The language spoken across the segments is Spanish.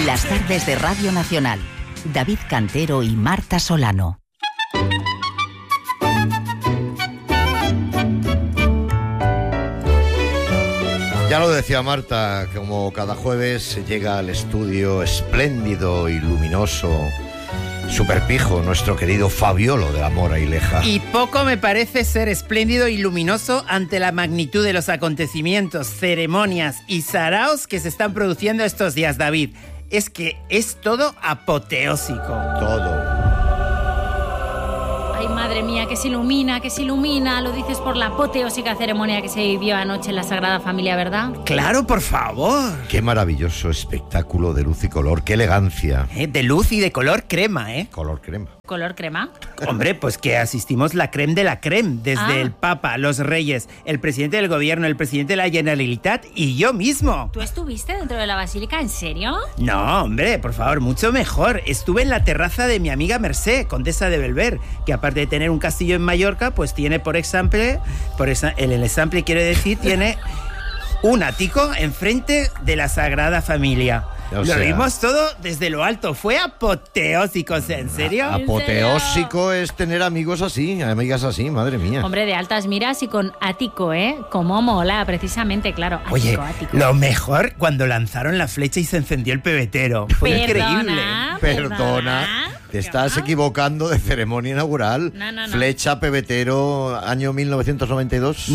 Las tardes de Radio Nacional. David Cantero y Marta Solano. Ya lo decía Marta, como cada jueves llega al estudio espléndido y luminoso, superpijo, nuestro querido Fabiolo de la Mora y Leja. Y poco me parece ser espléndido y luminoso ante la magnitud de los acontecimientos, ceremonias y saraos que se están produciendo estos días, David. Es que es todo apoteósico. Todo. Ay, madre mía, que se ilumina, lo dices por la apoteósica ceremonia que se vivió anoche en la Sagrada Familia, ¿verdad? ¡Claro, por favor! Qué maravilloso espectáculo de luz y color, qué elegancia. De luz y de color crema, ¿eh? Color crema. ¿Color crema? Hombre, pues que asistimos la creme de la creme, desde el Papa, los Reyes, el presidente del Gobierno, el presidente de la Generalitat y yo mismo. ¿Tú estuviste dentro de la basílica, en serio? No, hombre, por favor, mucho mejor. Estuve en la terraza de mi amiga Mercé, condesa de Belver, que aparte de tener un castillo en Mallorca, pues tiene el example quiero decir, tiene un ático enfrente de la Sagrada Familia. Lo vimos todo desde lo alto. Fue apoteósico, ¿en serio? Apoteósico es tener amigos así, amigas así, madre mía. Hombre, de altas miras y con ático, ¿eh? Como mola, precisamente, claro. Ático, Oye, ático. Lo mejor cuando lanzaron la flecha y se encendió el pebetero. Fue increíble. Perdona. Te estás equivocando de ceremonia inaugural. No. Flecha, pebetero, año 1992.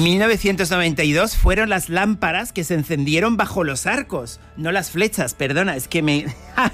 1992 fueron las lámparas que se encendieron bajo los arcos. No las flechas, perdona, es que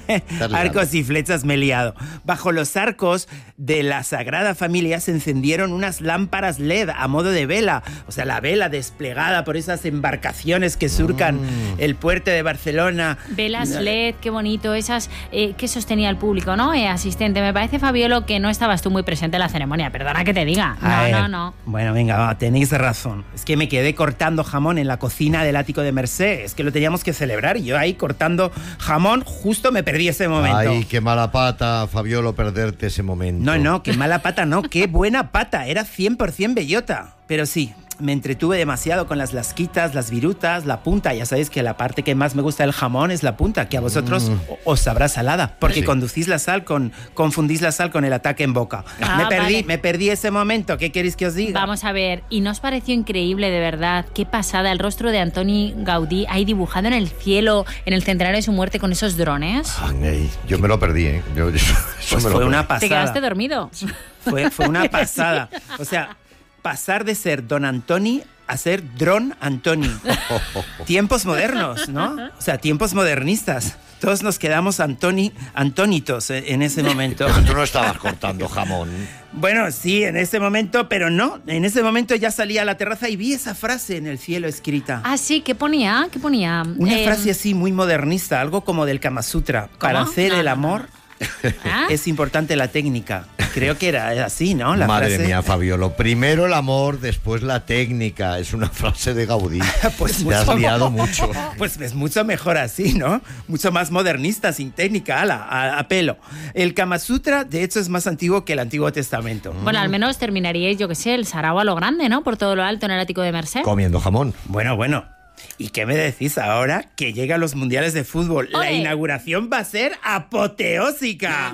arcos y flechas me he liado. Bajo los arcos de la Sagrada Familia se encendieron unas lámparas LED a modo de vela. O sea, la vela desplegada por esas embarcaciones que surcan el puerto de Barcelona. Velas LED, qué bonito. Esas que sostenía el público, ¿no? Asistente. Me parece, Fabiolo, que no estabas tú muy presente en la ceremonia. Perdona que te diga. No. Bueno, venga, tenéis razón. Es que me quedé cortando jamón en la cocina del ático de Mercé. Es que lo teníamos que celebrar y yo ahí cortando jamón, justo me perdí ese momento. Ay, qué mala pata, Fabiolo, perderte ese momento. No, qué mala pata, no, qué buena pata. Era 100% bellota. Pero sí, me entretuve demasiado con las lasquitas, las virutas, la punta. Ya sabéis que la parte que más me gusta del jamón es la punta, que a vosotros os sabrá salada, porque confundís la sal con el ataque en boca. Me perdí ese momento. ¿Qué queréis que os diga? Vamos a ver, ¿y no os pareció increíble, de verdad? Qué pasada, el rostro de Antoni Gaudí ahí dibujado en el cielo, en el centenario de su muerte con esos drones. Ay, yo me lo perdí, ¿eh? Fue una pasada. ¿Te quedaste dormido? Fue una pasada. O sea, pasar de ser Don Antoni a ser Dron Antoni. Tiempos modernos, ¿no? O sea, tiempos modernistas. Todos nos quedamos antónitos en ese momento. Pero tú no estabas cortando jamón. Bueno, sí, en ese momento, pero no. En ese momento ya salí a la terraza y vi esa frase en el cielo escrita. Ah, sí, ¿qué ponía? Una frase así muy modernista, algo como del Kama Sutra. ¿Cómo? Para hacer el amor es importante la técnica. Creo que era así, ¿no? La Madre frase. mía, Fabiolo. Primero el amor, después la técnica. Es una frase de Gaudí. Pues te has liado mucho. Pues es mucho mejor así, ¿no? Mucho más modernista, sin técnica, a pelo. El Kama Sutra, de hecho, es más antiguo que el Antiguo Testamento. Bueno, al menos terminaríais, yo qué sé, el sarao a lo grande, ¿no? Por todo lo alto en el ático de Mercé. Comiendo jamón. Bueno. ¿Y qué me decís ahora que llegan los mundiales de fútbol? ¡Ole! La inauguración va a ser apoteósica.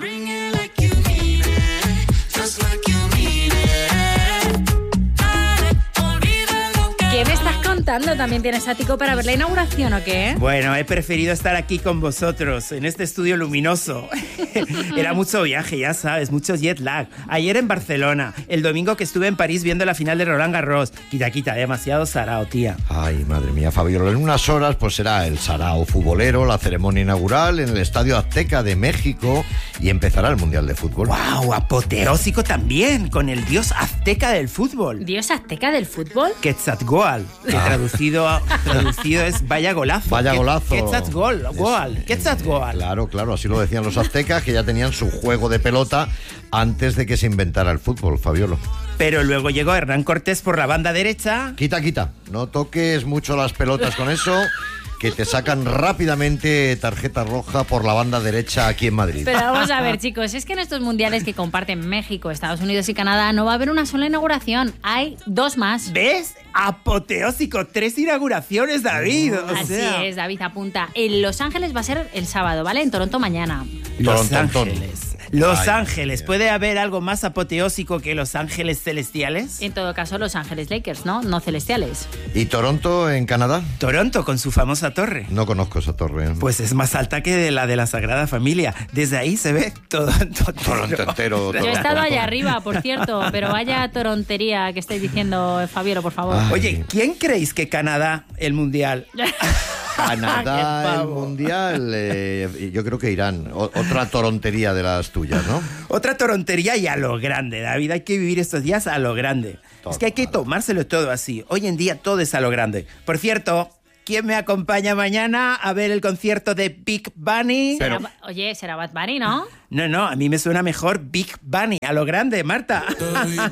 ¿Qué me estás contando? ¿También tienes ático para ver la inauguración o qué? Bueno, he preferido estar aquí con vosotros, en este estudio luminoso. Era mucho viaje, ya sabes, mucho jet lag. Ayer en Barcelona, el domingo que estuve en París viendo la final de Roland Garros. Quita, demasiado sarao, tía. Ay, madre mía, Fabiola. En unas horas pues será el sarao futbolero, la ceremonia inaugural en el Estadio Azteca de México y empezará el Mundial de Fútbol. ¡Wow! Apoteósico también, con el dios azteca del fútbol. ¿Dios azteca del fútbol? Quetzalcóatl, que traducido es vaya golazo. Vaya golazo. Quetzalcóatl. Claro, así lo decían los aztecas, que ya tenían su juego de pelota antes de que se inventara el fútbol, Fabiolo. Pero luego llegó Hernán Cortés por la banda derecha. Quita, no toques mucho las pelotas con eso, que te sacan rápidamente tarjeta roja por la banda derecha aquí en Madrid. Pero vamos a ver, chicos, es que en estos mundiales que comparten México, Estados Unidos y Canadá no va a haber una sola inauguración, hay 2 más. ¿Ves? Apoteósico, 3 inauguraciones, David. Así es, David, apunta. En Los Ángeles va a ser el sábado, ¿vale? En Toronto mañana. Los Ángeles. Los Ay, Ángeles. ¿Puede haber algo más apoteósico que Los Ángeles celestiales? En todo caso, Los Ángeles Lakers, ¿no? No celestiales. ¿Y Toronto en Canadá? Toronto, con su famosa torre. No conozco esa torre. Pues es más alta que la de la Sagrada Familia. Desde ahí se ve todo Toronto entero. Yo he estado allá arriba, por cierto, pero vaya torontería que estáis diciendo, Fabiolo, por favor. Ay. Oye, ¿quién creéis que Canadá el Mundial? Canadá, el Mundial, yo creo que Irán. Otra torontería de las tuyas, ¿no? Otra torontería y a lo grande, David. Hay que vivir estos días a lo grande. Es que hay que tomárselo todo así. Hoy en día todo es a lo grande. Por cierto, ¿quién me acompaña mañana a ver el concierto de Big Bunny? Oye, será Bad Bunny, ¿no? No, a mí me suena mejor Big Bunny, a lo grande, Marta.